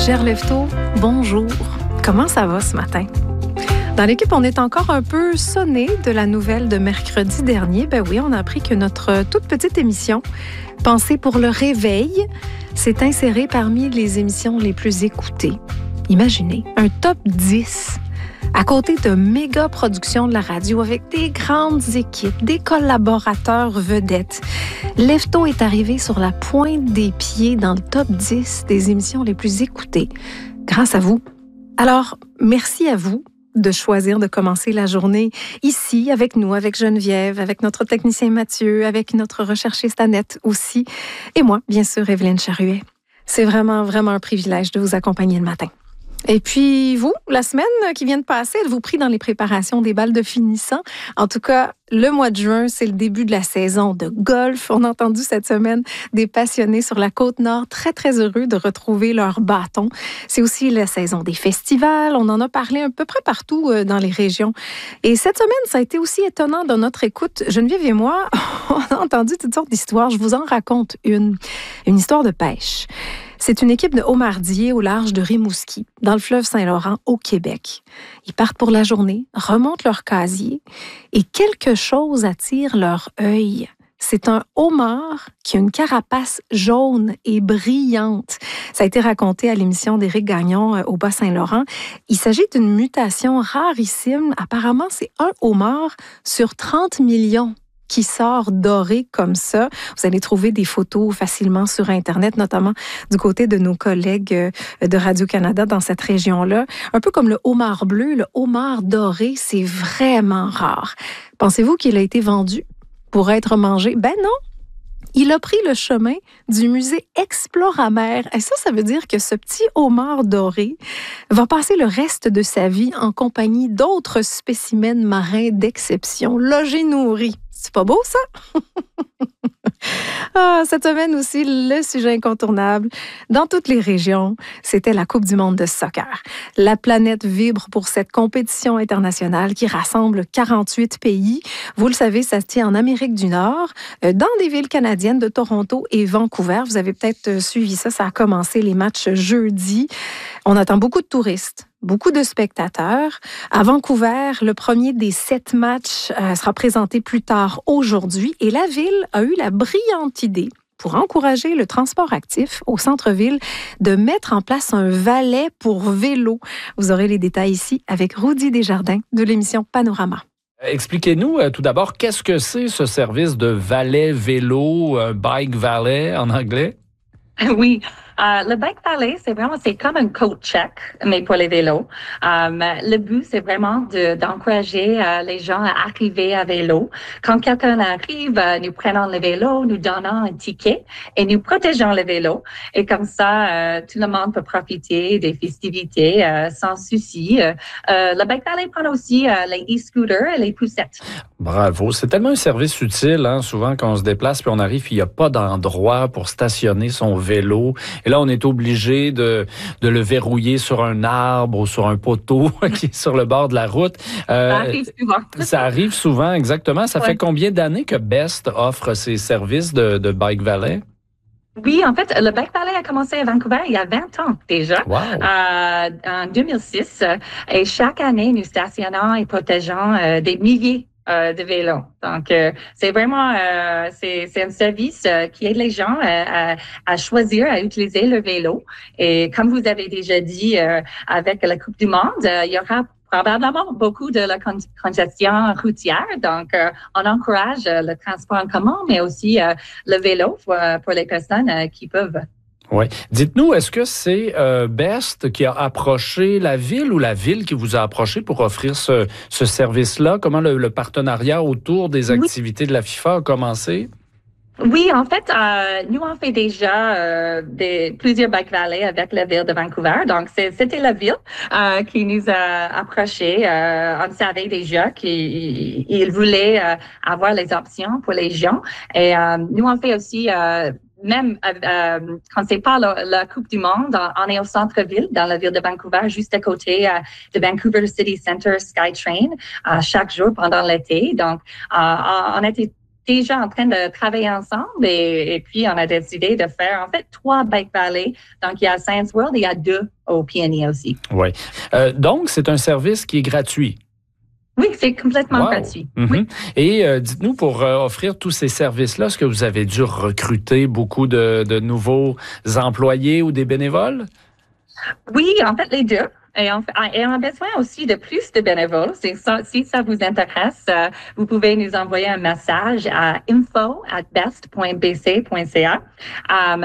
Cher Lefto, bonjour. Comment ça va ce matin? Dans l'équipe, on est encore un peu sonné de la nouvelle de mercredi dernier. Ben oui, on a appris que notre toute petite émission, Pensée pour le réveil, s'est insérée parmi les émissions les plus écoutées. Imaginez, un top 10 à côté de méga productions de la radio avec des grandes équipes, des collaborateurs vedettes. Lefto est arrivé sur la pointe des pieds dans le top 10 des émissions les plus écoutées, grâce à vous. Alors, merci à vous de choisir de commencer la journée ici avec nous, avec Geneviève, avec notre technicien Mathieu, avec notre recherchiste Annette aussi, et moi, bien sûr, Evelyne Charuet. C'est vraiment, vraiment un privilège de vous accompagner le matin. Et puis, vous, la semaine qui vient de passer, êtes-vous pris dans les préparations des balles de finissant? En tout cas, le mois de juin, c'est le début de la saison de golf. On a entendu cette semaine des passionnés sur la Côte-Nord très, très heureux de retrouver leur bâton. C'est aussi la saison des festivals. On en a parlé à peu près partout dans les régions. Et cette semaine, ça a été aussi étonnant dans notre écoute. Geneviève et moi, on a entendu toutes sortes d'histoires. Je vous en raconte une histoire de pêche. C'est une équipe de homardiers au large de Rimouski, dans le fleuve Saint-Laurent, au Québec. Ils partent pour la journée, remontent leur casier et quelque chose attire leur œil. C'est un homard qui a une carapace jaune et brillante. Ça a été raconté à l'émission d'Éric Gagnon au Bas-Saint-Laurent. Il s'agit d'une mutation rarissime. Apparemment, c'est un homard sur 30 millions qui sort doré comme ça. Vous allez trouver des photos facilement sur Internet, notamment du côté de nos collègues de Radio-Canada dans cette région-là. Un peu comme le homard bleu, le homard doré, c'est vraiment rare. Pensez-vous qu'il a été vendu pour être mangé? Ben non! Il a pris le chemin du musée Exploramer. Et ça veut dire que ce petit homard doré va passer le reste de sa vie en compagnie d'autres spécimens marins d'exception, logés nourris. C'est pas beau, ça? Cette semaine aussi, le sujet incontournable dans toutes les régions, c'était la Coupe du monde de soccer. La planète vibre pour cette compétition internationale qui rassemble 48 pays. Vous le savez, ça se tient en Amérique du Nord, dans des villes canadiennes de Toronto et Vancouver. Vous avez peut-être suivi ça, ça a commencé les matchs jeudi. On attend beaucoup de touristes. Beaucoup de spectateurs. À Vancouver, le premier des 7 matchs sera présenté plus tard aujourd'hui et la ville a eu la brillante idée pour encourager le transport actif au centre-ville de mettre en place un valet pour vélo. Vous aurez les détails ici avec Rudy Desjardins de l'émission Panorama. Expliquez-nous tout d'abord, qu'est-ce que c'est ce service de valet vélo, bike valet en anglais? Oui, le bike valet, c'est comme un coat check, mais pour les vélos. Le but, c'est vraiment d'encourager les gens à arriver à vélo. Quand quelqu'un arrive, nous prenons le vélo, nous donnons un ticket et nous protégeons le vélo. Et comme ça, tout le monde peut profiter des festivités sans souci. Le bike valet prend aussi les e-scooters et les poussettes. Bravo, c'est tellement un service utile, hein? Souvent quand on se déplace puis on arrive, il n'y a pas d'endroit pour stationner son vélo. Et là, on est obligé de le verrouiller sur un arbre ou sur un poteau qui est sur le bord de la route. Ça arrive souvent. Ça arrive souvent, exactement. Ça fait combien d'années que Best offre ces services de bike valet? Oui, en fait, le bike valet a commencé à Vancouver il y a 20 ans déjà, wow. En 2006. Et chaque année, nous stationnons et protégeons des milliers de vélos. Donc, c'est vraiment c'est un service qui aide les gens à choisir, à utiliser le vélo. Et comme vous avez déjà dit, avec la Coupe du monde, il y aura probablement beaucoup de la congestion routière. Donc, on encourage le transport en commun, mais aussi le vélo pour les personnes qui peuvent. Oui. Dites-nous, est-ce que c'est Best qui a approché la ville ou la ville qui vous a approché pour offrir ce service-là? Comment le partenariat autour des activités de la FIFA a commencé? Oui, en fait, nous on fait déjà plusieurs bike valets avec la ville de Vancouver. Donc, c'était la ville qui nous a approchés. On savait déjà qu'ils voulaient avoir les options pour les gens. Et nous on fait aussi même quand c'est pas la Coupe du monde, on est au centre-ville, dans la ville de Vancouver, juste à côté de Vancouver City Centre SkyTrain, chaque jour pendant l'été. Donc, on était déjà en train de travailler ensemble et puis on a décidé de faire en fait 3 Bike Valley. Donc, il y a Science World et il y a 2 au PNI aussi. Oui. Donc, c'est un service qui est gratuit. Oui, c'est complètement gratuit. Mm-hmm. Oui. Et dites-nous, pour offrir tous ces services-là, est-ce que vous avez dû recruter beaucoup de nouveaux employés ou des bénévoles? Oui, en fait, les 2. Et on a besoin aussi de plus de bénévoles. Si ça vous intéresse, vous pouvez nous envoyer un message à info@best.bc.ca.